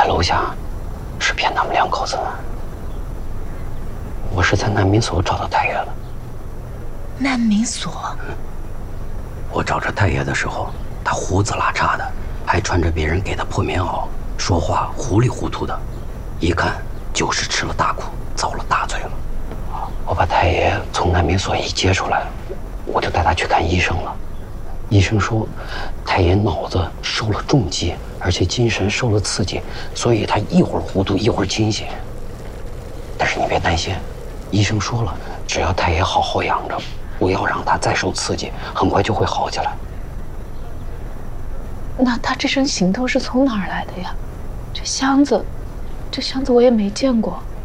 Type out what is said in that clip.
楼下是骗他们2口子的。我是在难民所找到太爷了。 难民所？ 我找着太爷的时候，他胡子拉碴的，还穿着别人给的破棉袄，说话糊里糊涂的，一看就是吃了大苦，遭了大罪了。我把太爷从难民所一接出来，我就带他去看医生了。医生说，太爷脑子受了重击，而且精神受了刺激，所以他一会儿糊涂一会儿清醒。但是你别担心，医生说了，只要太爷好好养着，不要让他再受刺激，很快就会好起来。 那他这身行头是从哪儿来的呀？这箱子我也没见过。